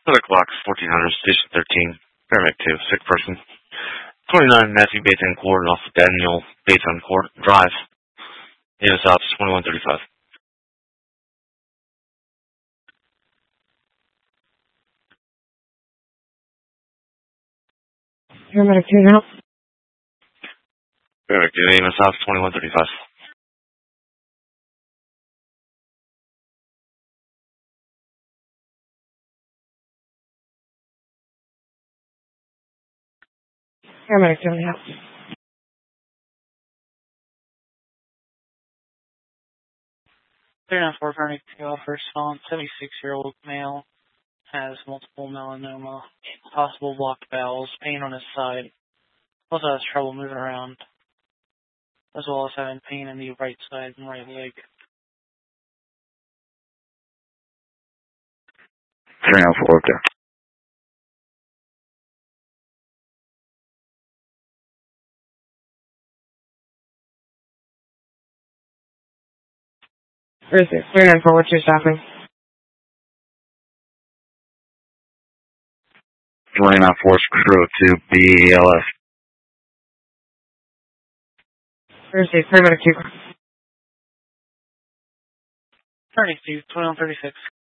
Weather clock, 1400, station 13. Paramedic 2, sick person. 29 Matthew Bateson Court off Daniel Bateson Court Drive. Unit stops 2135. Paramedic 2 now. Paramedic 2, unit stops 2135. Paramedic 2 now. They're now for paramedic 2 offers phone. 76-year-old male has multiple melanoma, possible blocked bowels, pain on his side. Also has trouble moving around, as well as having pain in the right side and right leg. 304 up there. Where is it? 394, what's your stopping? 394 crew to BELS. Where is it? Paramedic 2. Paramedic 2, 2136.